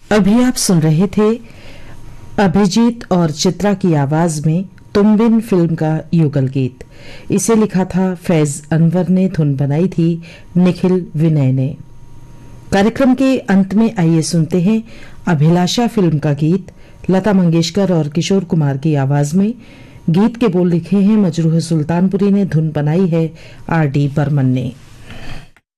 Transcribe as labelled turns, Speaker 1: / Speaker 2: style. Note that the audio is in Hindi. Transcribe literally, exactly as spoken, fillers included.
Speaker 1: अभी आप सुन रहे थे अभिजीत और चित्रा की आवाज में तुम बिन फिल्म का युगल गीत। इसे लिखा था फैज अनवर ने, धुन बनाई थी निखिल विनय ने। कार्यक्रम के अंत में आइए सुनते हैं अभिलाषा फिल्म का गीत लता मंगेशकर और किशोर कुमार की आवाज में। गीत के बोल लिखे हैं मजरूह सुल्तानपुरी ने, धुन बनाई है आर डी बर्मन ने।